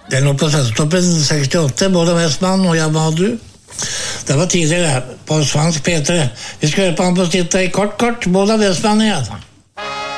Den lå på Sønstoppen 68, både Vestmann og Yamadu. Det var tidligere på svansk P3. Vi skulle høre på han på sitte i kort, både Vestmann igjen.